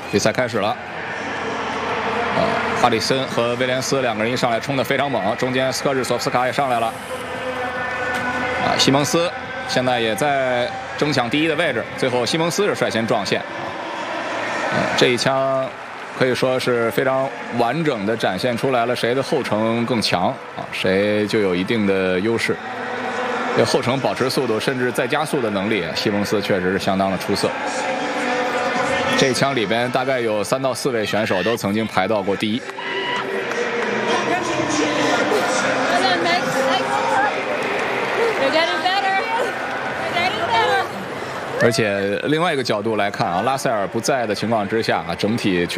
比赛开始了。哈里森和威廉斯两个人一上来冲得非常猛，中间斯科日索夫斯卡也上来了。西蒙斯现在也在争抢第一的位置，最后西蒙斯是率先撞线。这一枪可以说是非常完整的展现出来了谁的后程更强啊，谁就有一定的优势。这后程保持速度甚至再加速的能力，西蒙斯确实是相当的出色。这一枪里边大概有3到4位选手都曾经排到过第一。而且另外一个角度来看啊，拉塞尔不在的情况之下啊，整体